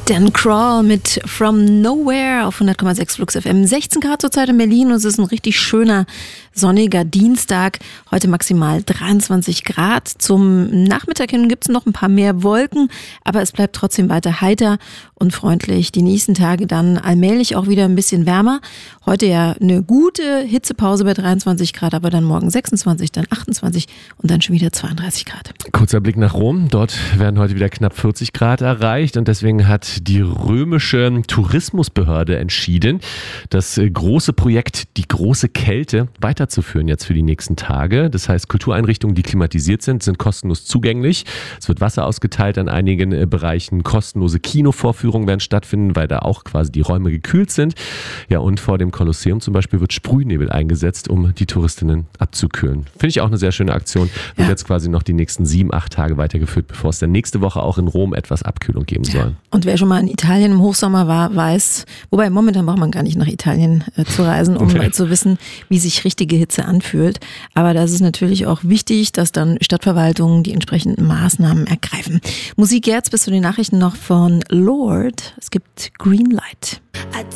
Dan Crawl mit From Nowhere auf 100,6 Flux FM. 16 Grad zurzeit in Berlin und es ist ein richtig schöner, sonniger Dienstag. Heute maximal 23 Grad. Zum Nachmittag hin gibt es noch ein paar mehr Wolken, aber es bleibt trotzdem weiter heiter und freundlich. Die nächsten Tage dann allmählich auch wieder ein bisschen wärmer. Heute ja eine gute Hitzepause bei 23 Grad, aber dann morgen 26, dann 28 und dann schon wieder 32 Grad. Kurzer Blick nach Rom. Dort werden heute wieder knapp 40 Grad erreicht und deswegen hat die römische Tourismusbehörde entschieden, das große Projekt Die große Kälte weiterzuführen jetzt für die nächsten Tage. Das heißt, Kultureinrichtungen, die klimatisiert sind kostenlos zugänglich. Es wird Wasser ausgeteilt an einigen Bereichen. Kostenlose Kinovorführungen werden stattfinden, weil da auch quasi die Räume gekühlt sind. Ja, und vor dem Kolosseum zum Beispiel wird Sprühnebel eingesetzt, um die Touristinnen abzukühlen. Finde ich auch eine sehr schöne Aktion. Wird jetzt quasi noch die nächsten 7-8 Tage weitergeführt, bevor es dann nächste Woche auch in Rom etwas Abkühlung geben soll. Und wer schon mal in Italien im Hochsommer war, weiß, wobei momentan braucht man gar nicht nach Italien zu reisen, um mal zu wissen, wie sich richtige Hitze anfühlt. Aber das ist natürlich auch wichtig, dass dann Stadtverwaltungen die entsprechenden Maßnahmen ergreifen. Musik jetzt bis zu den Nachrichten noch von Lord. Es gibt Greenlight.